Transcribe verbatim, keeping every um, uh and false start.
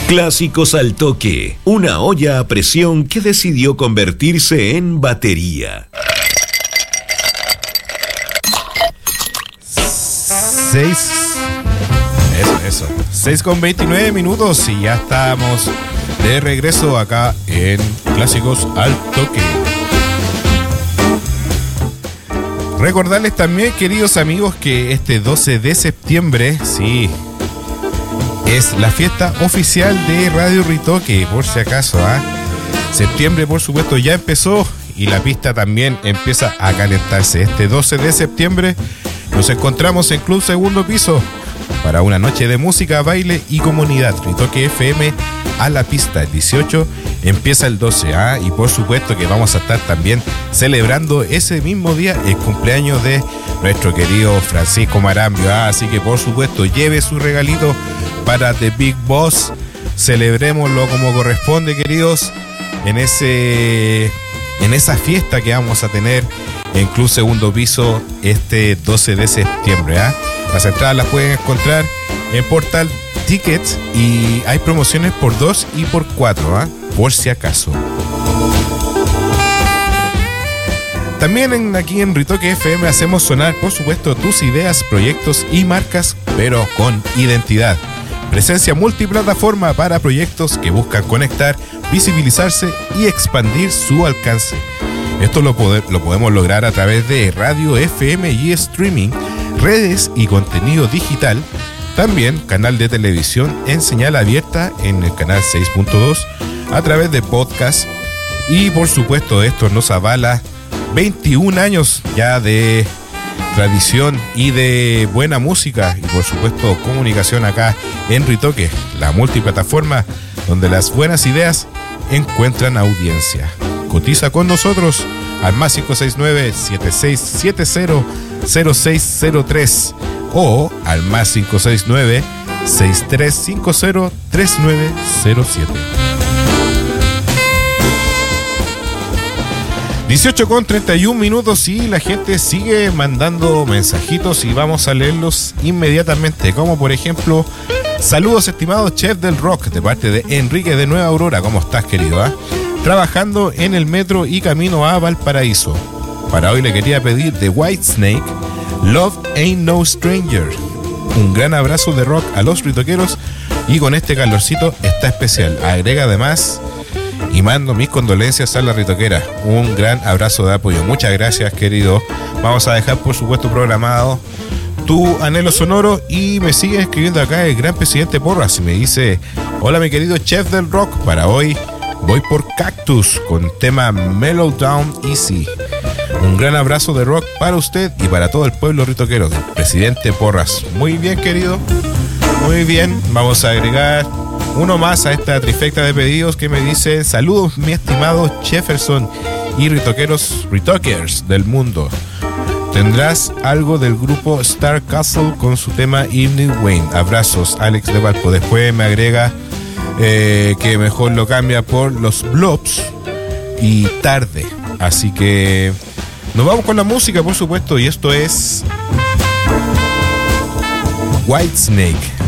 Clásicos al toque, una olla a presión que decidió convertirse en batería. Seis. Eso, eso. seis con veintinueve minutos y ya estamos de regreso acá en Clásicos al toque. Recordarles también, queridos amigos, que este doce de septiembre, sí, es la fiesta oficial de Radio Ritoque, por si acaso, ¿ah? ¿eh? Septiembre, por supuesto, ya empezó y la pista también empieza a calentarse. Este doce de septiembre nos encontramos en Club Segundo Piso para una noche de música, baile y comunidad. Ritoque F M a la pista. El dieciocho empieza el doce, ¿ah? Y por supuesto que vamos a estar también celebrando ese mismo día el cumpleaños de nuestro querido Francisco Marambio, ¿ah? Así que por supuesto lleve su regalito para The Big Boss. Celebrémoslo como corresponde, queridos, en ese en esa fiesta que vamos a tener en Club Segundo Piso este doce de septiembre, ¿ah? Las entradas las pueden encontrar en Portal Tickets y hay promociones por dos y por cuatro, ¿ah? Por si acaso. También en, aquí en Ritoque F M hacemos sonar, por supuesto, tus ideas, proyectos y marcas, pero con identidad. Presencia multiplataforma para proyectos que buscan conectar, visibilizarse y expandir su alcance. Esto lo, pode- lo podemos lograr a través de radio, F M y streaming, redes y contenido digital. También canal de televisión en señal abierta en el canal seis punto dos a través de podcast. Y por supuesto esto nos avala veintiún años ya de tradición y de buena música y por supuesto comunicación acá en Ritoque, la multiplataforma donde las buenas ideas encuentran audiencia. Cotiza con nosotros al más cinco seis nueve, siete seis siete cero, cero seis cero tres o al más cinco seis nueve, seis tres cinco cero, tres nueve cero siete. dieciocho con treinta y un minutos y la gente sigue mandando mensajitos y vamos a leerlos inmediatamente, como por ejemplo: saludos estimados chef del rock, de parte de Enrique de Nueva Aurora. ¿Cómo estás, querido? ¿eh? Trabajando en el metro y camino a Valparaíso. Para hoy le quería pedir de Whitesnake, Love Ain't No Stranger. Un gran abrazo de rock a los ritoqueros y con este calorcito está especial. Agrega además: y mando mis condolencias a la ritoquera. Un gran abrazo de apoyo. Muchas gracias, querido. Vamos a dejar, por supuesto, programado tu anhelo sonoro. Y me sigue escribiendo acá el gran presidente Porras y me dice: hola, mi querido chef del rock. Para hoy voy por Cactus con tema Mellow Down Easy. Un gran abrazo de rock para usted y para todo el pueblo ritoquero. Del presidente Porras. Muy bien, querido. Muy bien. Vamos a agregar uno más a esta trifecta de pedidos que me dice: saludos, mi estimado Jefferson y ritoqueros, ritokers del mundo. ¿Tendrás algo del grupo Star Castle con su tema Evening Wayne? Abrazos, Alex de Valpo. Después me agrega eh, que mejor lo cambia por los Blobs y Tarde. Así que nos vamos con la música, por supuesto, y esto es Whitesnake.